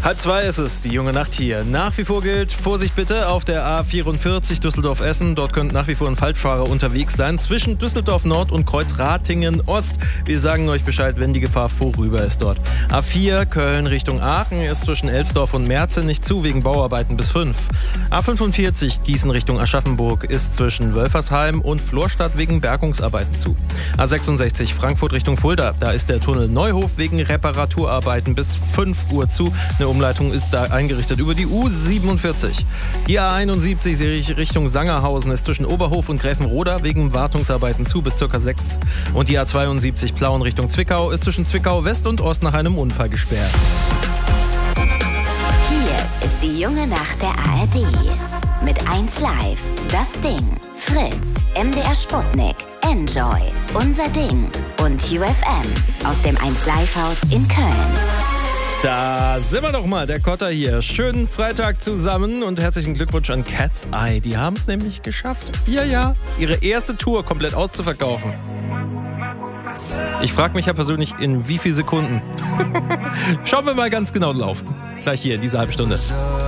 1:30 ist es, die junge Nacht hier. Nach wie vor gilt Vorsicht bitte auf der A44 Düsseldorf-Essen. Dort könnten nach wie vor ein Falschfahrer unterwegs sein zwischen Düsseldorf Nord und Kreuzratingen Ost. Wir sagen euch Bescheid, wenn die Gefahr vorüber ist dort. A4 Köln Richtung Aachen ist zwischen Elsdorf und Merzen nicht zu wegen Bauarbeiten bis 5. A45 Gießen Richtung Aschaffenburg ist zwischen Wölfersheim und Florstadt wegen Bergungsarbeiten zu. A66 Frankfurt Richtung Fulda, da ist der Tunnel Neuhof wegen Reparaturarbeiten bis 5 Uhr zu. Eine Umleitung ist da eingerichtet über die U47. Die A71 Richtung Sangerhausen ist zwischen Oberhof und Gräfenroda wegen Wartungsarbeiten zu bis ca. 6. Und die A72 Plauen Richtung Zwickau ist zwischen Zwickau West und Ost nach einem Unfall gesperrt. Hier ist die junge Nacht der ARD. Mit 1Live, Das Ding, Fritz, MDR Sputnik, Enjoy, Unser Ding und UFM aus dem 1Live-Haus in Köln. Da sind wir doch mal, der Kotter hier. Schönen Freitag zusammen und herzlichen Glückwunsch an Cat's Eye. Die haben es nämlich geschafft, ihre erste Tour komplett auszuverkaufen. Ich frage mich ja persönlich, in wie vielen Sekunden. Schauen wir mal ganz genau laufen. Gleich hier in dieser halben Stunde.